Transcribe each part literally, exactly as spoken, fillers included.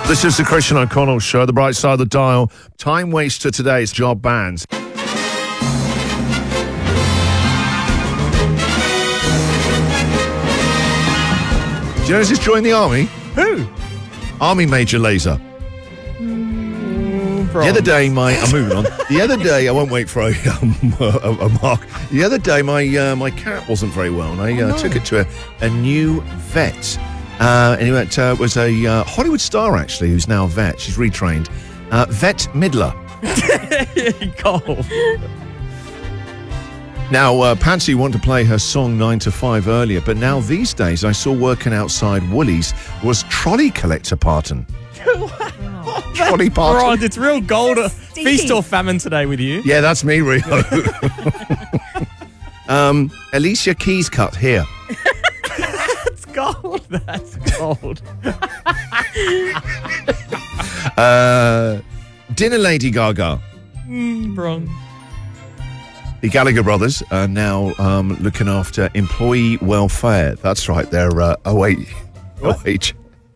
This is the Christian O'Connell Show, the bright side of the dial. Time waster today is job bans. Do you know who's just joined the army? Who? Army Major Laser. Mm, the other day, my I'm moving on. The other day, I won't wait for a, um, a, a mark. The other day, my uh, my cat wasn't very well, and I uh, oh, no. took it to a, a new vet. Uh, and it uh, was a uh, Hollywood star, actually, who's now a vet. She's retrained. Uh, Vet Midler. Cold. Now, uh, Patsy wanted to play her song nine to five earlier, but now these days I saw working outside Woolies was trolley collector Parton. Trolley Parton. Right, it's real gold. That's Feast or famine today with you. Yeah, that's me, Rio. um, Alicia Keys cut here. That's gold. That's gold. uh, Dinner Lady Gaga. Mm, Bron. The Gallagher brothers are now um, looking after employee welfare. That's right, they're uh, O H S.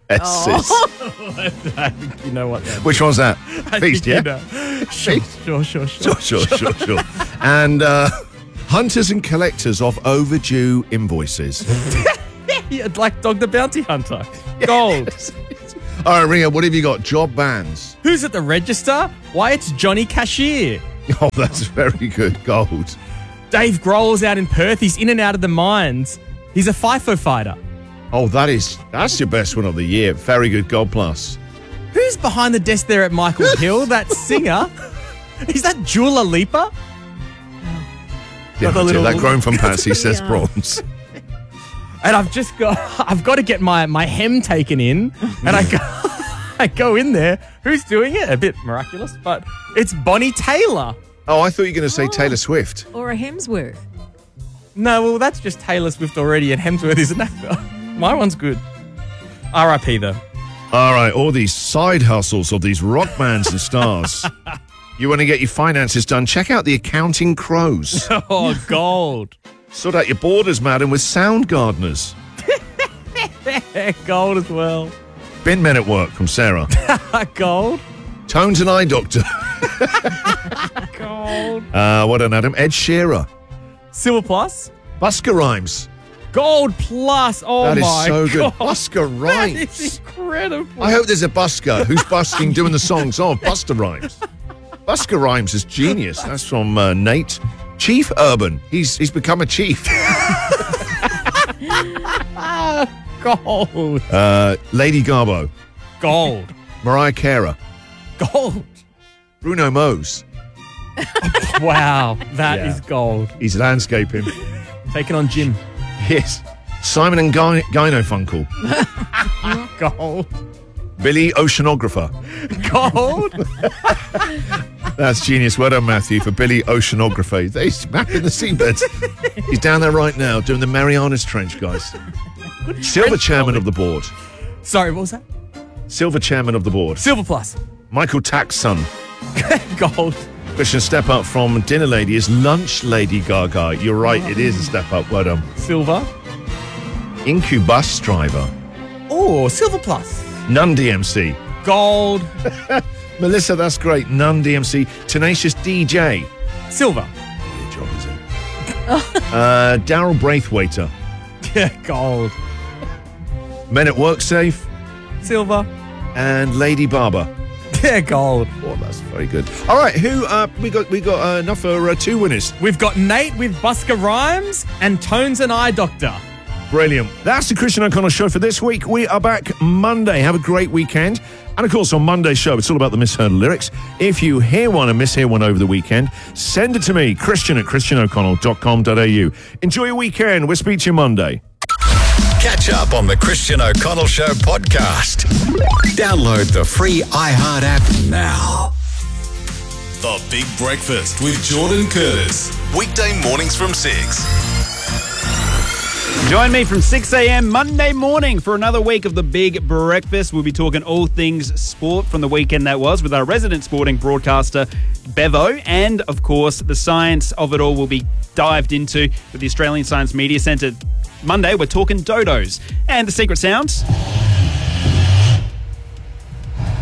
You know what? That Which one's that? I Feast, yeah? think you know. Sure, sure, sure, Sure, sure, sure, sure. And uh, hunters and collectors of overdue invoices. Yeah, like Dog the Bounty Hunter. Gold. All right, Rio, what have you got? Job bans. Who's at the register? Why, it's Johnny Cashier. Oh, that's very good. Gold. Dave Grohl's out in Perth. He's in and out of the mines. He's a FIFO fighter. Oh, that is, that's your best one of the year. Very good. Gold plus. Who's behind the desk there at Michael Hill? That singer? Is that Dua Lipa? Yeah, Got the little- that grown from Patsy says Yeah. bronze. And I've just got, I've got to get my, my hem taken in, and I go, I go in there. Who's doing it? A bit miraculous, but it's Bonnie Taylor. Oh, I thought you were going to say Taylor Swift. Or a Hemsworth. No, well, that's just Taylor Swift already, and Hemsworth is an actor. My one's good. R I P though. All right, all these side hustles of these rock bands and stars. You want to get your finances done? Check out the Accounting Crows. Oh, gold. Sort out your borders, madam, with Sound Gardeners. Gold as well. Bin Men at Work from Sarah. Gold. Tones and Eye Doctor. Gold. Uh, what an Adam. Ed Shearer. Silver plus. Busker Rhymes. Gold plus. Oh That is my so good. God. Busker That Rhymes. is incredible. I hope there's a busker who's busking doing the songs. Oh, Buster Rhymes. Busker Rhymes is genius. That's from uh, Nate. Chief Urban. He's he's become a chief. Gold. Uh, Lady Garbo. Gold. Mariah Carey. Gold. Bruno Mose. Wow. that is Yeah. gold. He's landscaping. Taking on Jim. Yes. Simon and Guy- Gyno Funkel. Gold. Billy Oceanographer. Gold. That's genius. Well done, Matthew, for Billy Oceanographer. He's mapping the seabeds. He's down there right now doing the Marianas Trench, guys. Silver trench chairman knowledge. of the board. Sorry, what was that? Silver chairman of the board. Silver plus. Michael Tack's son. Gold. Christian, step up from Dinner Lady is Lunch Lady Gaga. You're right, it is a step up. Well done. Silver. Incubus driver. Oh, silver plus. Nun D M C. Gold. Melissa, that's great. Nun D M C. Tenacious D J. Silver. Your job, is it? uh, Daryl Braithwaiter. Yeah, gold. Men at Work Safe. Silver. And Lady Barber. Yeah, gold. Oh, that's very good. All right, who uh, we got? We got uh, enough for uh, two winners. We've got Nate with Busker Rhymes and Tones and Eye Doctor. Brilliant. That's the Christian O'Connell Show for this week. We are back Monday. Have a great weekend. And of course, on Monday's show, it's all about the misheard lyrics. If you hear one and mishear one over the weekend, send it to me, Christian at christian o'connell dot com dot a u. Enjoy your weekend. We'll speak to you Monday. Catch up on the Christian O'Connell Show podcast. Download the free iHeart app now. The Big Breakfast with Jordan Curtis. Weekday mornings from six. Join me from six a.m. Monday morning for another week of the Big Breakfast. We'll be talking all things sport from the weekend that was with our resident sporting broadcaster, Bevo. And, of course, the science of it all will be dived into with the Australian Science Media Centre. Monday, we're talking dodos. And the secret sounds...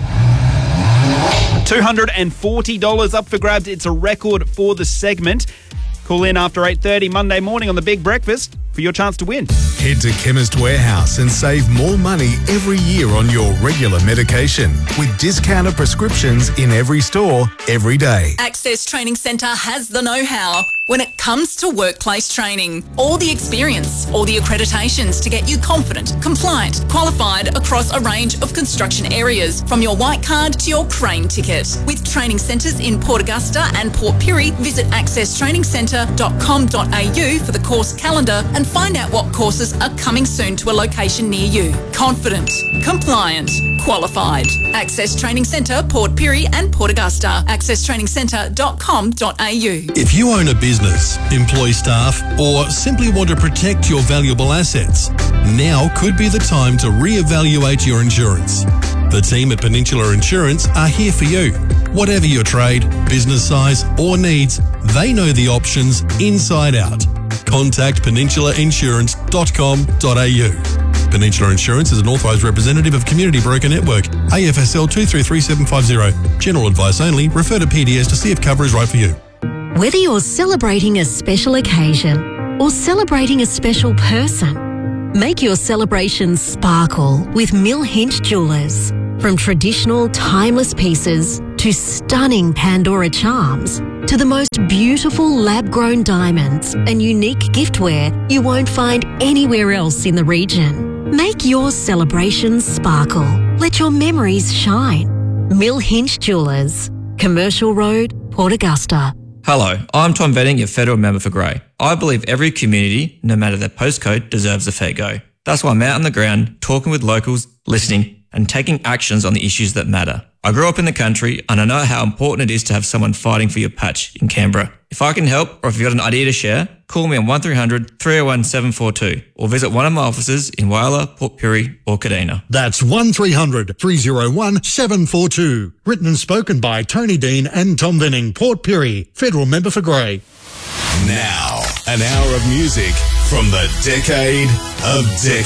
two hundred forty dollars up for grabs. It's a record for the segment. Call in after eight thirty Monday morning on The Big Breakfast for your chance to win. Head to Chemist Warehouse and save more money every year on your regular medication with discounted prescriptions in every store, every day. Access Training Centre has the know-how when it comes to workplace training. All the experience, all the accreditations to get you confident, compliant, qualified across a range of construction areas, from your white card to your crane ticket. With training centres in Port Augusta and Port Pirie, visit access training centre dot com dot a u for the course calendar and find out what courses are coming soon to a location near you. Confident, compliant, qualified. Access Training Centre, Port Pirie and Port Augusta. access training centre dot com dot a u. If you own a business, employ staff, or simply want to protect your valuable assets, now could be the time to reevaluate your insurance. The team at Peninsula Insurance are here for you. Whatever your trade, business size, or needs, they know the options inside out. Contact peninsula insurance dot com dot a u. Peninsula Insurance is an authorised representative of Community Broker Network, A F S L two three three seven five zero. General advice only. Refer to P D S to see if cover is right for you. Whether you're celebrating a special occasion or celebrating a special person, make your celebration sparkle with Mill Hinch Jewellers. From traditional, timeless pieces to stunning Pandora charms to the most beautiful lab-grown diamonds and unique giftware you won't find anywhere else in the region. Make your celebrations sparkle. Let your memories shine. Mill Hinch Jewellers, Commercial Road, Port Augusta. Hello, I'm Tom Venning, your federal member for Grey. I believe every community, no matter their postcode, deserves a fair go. That's why I'm out on the ground, talking with locals, listening, and taking actions on the issues that matter. I grew up in the country and I know how important it is to have someone fighting for your patch in Canberra. If I can help, or if you've got an idea to share, call me on one three hundred, three oh one, seven four two or visit one of my offices in Whyalla, Port Pirie or Kadina. That's one three hundred, three oh one, seven four two. Written and spoken by Tony Dean and Tom Venning, Port Pirie, federal member for Grey. Now, an hour of music from the decade of decades.